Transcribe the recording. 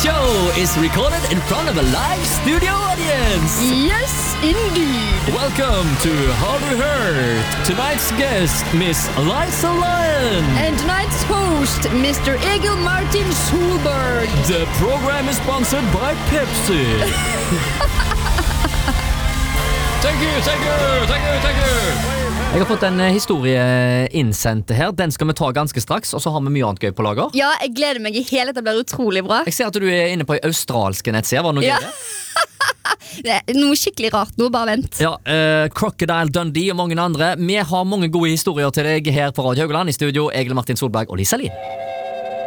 show is recorded in front of a live studio audience. Yes, indeed. Welcome to Hardly Heard. Tonight's guest, Miss Liza Lyon. And tonight's host, Mr. Egil Martin Solberg. The program is sponsored by Pepsi. Thank you. Jeg har fått en historie innsendt her. Den skal vi ta ganske straks, og så har vi mye annet gøy på lager. Ja, jeg gleder meg i hele. Det blir utrolig bra. Jeg ser at du er inne på en australske nettside. Var det noe Ja. gøy? Det er noe skikkelig rart nå, bare vent. Ja, Crocodile Dundee og mange andre. Vi har mange gode historier til deg her på Radio Haugland. I studio, Egil Martin Solberg og Lisa Lien.